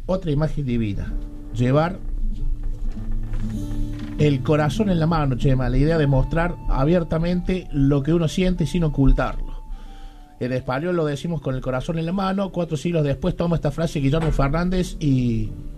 otra imagen divina. Llevar el corazón en la mano, Chema. La idea de mostrar abiertamente lo que uno siente sin ocultarlo. En español lo decimos con el corazón en la mano. 4 siglos después toma esta frase Guillermo Fernández y